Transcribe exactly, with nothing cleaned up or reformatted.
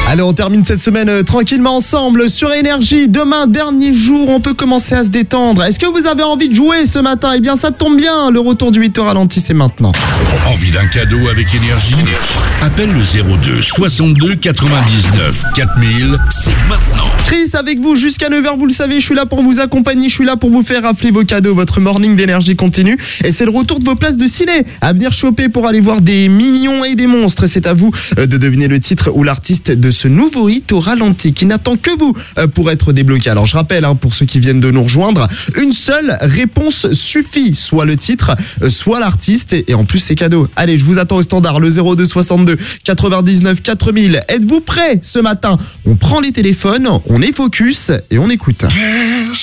Allez, on termine cette semaine euh, tranquillement ensemble sur Énergie. Demain, dernier jour, on peut commencer à se détendre. Est-ce que vous avez envie de jouer ce matin? Eh bien, ça tombe bien. Le retour du huit heures ralenti, c'est maintenant. Envie d'un cadeau avec Énergie? Appelle le zéro deux soixante-deux quatre-vingt-dix-neuf quatre mille, c'est maintenant. Chris avec vous jusqu'à neuf heures, vous le savez, je suis là pour vous accompagner, je suis là pour vous faire rafler vos cadeaux. Votre morning d'Énergie continue et c'est le retour de vos places de ciné à venir choper pour aller voir des mignons et des monstres. C'est à vous de deviner le titre ou l'artiste de ce nouveau hit au ralenti qui n'attend que vous pour être débloqué. Alors je rappelle, hein, pour ceux qui viennent de nous rejoindre, une seule réponse suffit, soit le titre, soit l'artiste et en plus c'est cadeau. Allez, je vous attends au standard, le zéro deux soixante-deux quatre-vingt-dix-neuf quatre mille. Êtes-vous prêts ce matin? On prend les téléphones, on est focus et on écoute.